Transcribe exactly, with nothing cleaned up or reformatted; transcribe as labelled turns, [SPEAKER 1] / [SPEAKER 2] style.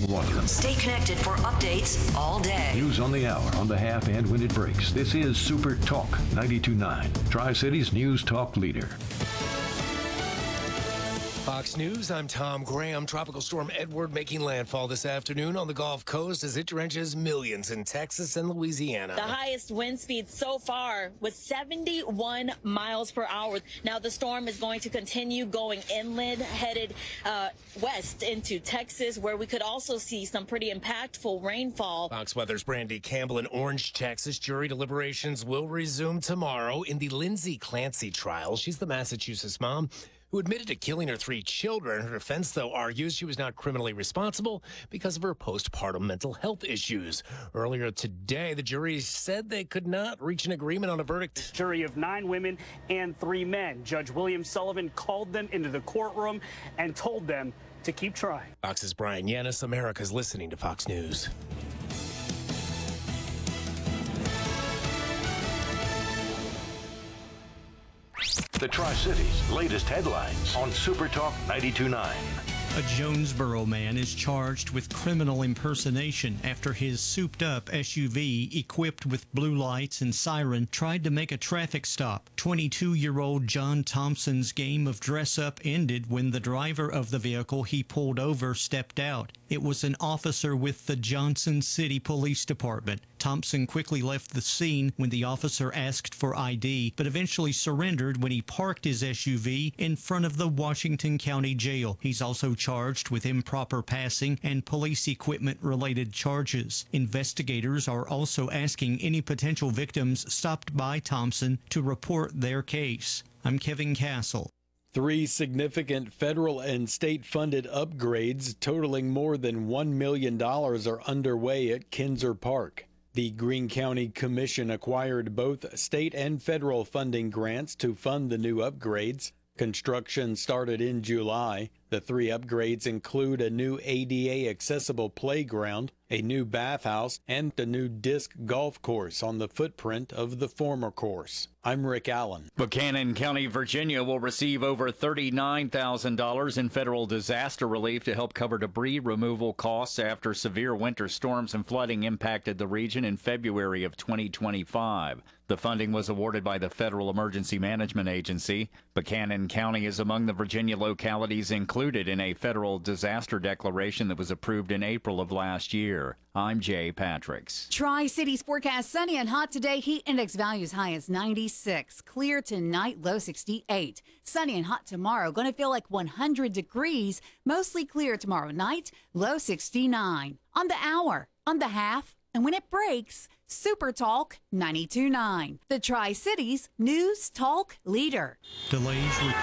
[SPEAKER 1] one of them.
[SPEAKER 2] Stay connected for updates all day.
[SPEAKER 1] News on the hour, on the half, and when it breaks. This is Super Talk ninety-two point nine, Tri-Cities News Talk leader.
[SPEAKER 3] Fox News, I'm Tom Graham. Tropical storm Edward making landfall this afternoon on the Gulf Coast as it drenches millions in Texas and Louisiana.
[SPEAKER 4] The highest wind speed so far was seventy-one miles per hour. Now the storm is going to continue going inland, headed uh, west into Texas, where we could also see some pretty impactful rainfall.
[SPEAKER 3] Fox Weather's Brandy Campbell in Orange, Texas. Jury deliberations will resume tomorrow in the Lindsay Clancy trial. She's the Massachusetts mom who admitted to killing her three children. Her defense, though, argues she was not criminally responsible because of her postpartum mental health issues. Earlier today, the jury said they could not reach an agreement on a verdict.
[SPEAKER 5] Jury of nine women and three men. Judge William Sullivan called them into the courtroom and told them to keep trying.
[SPEAKER 3] Fox's Brian Yanis. America's listening to Fox News.
[SPEAKER 1] The Tri-Cities latest headlines on Super Talk ninety-two point nine.
[SPEAKER 6] A Jonesboro man is charged with criminal impersonation after his souped-up S U V, equipped with blue lights and siren, tried to make a traffic stop. twenty-two-year-old John Thompson's game of dress-up ended when the driver of the vehicle he pulled over stepped out. It was an officer with the Johnson City Police Department. Thompson quickly left the scene when the officer asked for I D, but eventually surrendered when he parked his S U V in front of the Washington County Jail. He's also charged with improper passing and police equipment-related charges. Investigators are also asking any potential victims stopped by Thompson to report their case. I'm Kevin Castle.
[SPEAKER 7] Three significant federal and state-funded upgrades totaling more than one million dollars are underway at Kinser Park. The Greene County Commission acquired both state and federal funding grants to fund the new upgrades. Construction started in July. The three upgrades include a new A D A-accessible playground, a new bathhouse, and a new disc golf course on the footprint of the former course. I'm Rick Allen.
[SPEAKER 8] Buchanan County, Virginia will receive over thirty-nine thousand dollars in federal disaster relief to help cover debris removal costs after severe winter storms and flooding impacted the region in February of twenty twenty-five. The funding was awarded by the Federal Emergency Management Agency. Buchanan County is among the Virginia localities included in a federal disaster declaration that was approved in April of last year. I'm Jay Patricks.
[SPEAKER 9] Tri-Cities forecast sunny and hot today. Heat index values high as ninety-six. Clear tonight, low sixty-eight. Sunny and hot tomorrow. Going to feel like one hundred degrees. Mostly clear tomorrow night, low sixty-nine. On the hour, on the half, and when it breaks, Super Talk ninety-two point nine. The Tri-Cities News Talk leader.
[SPEAKER 6] Delays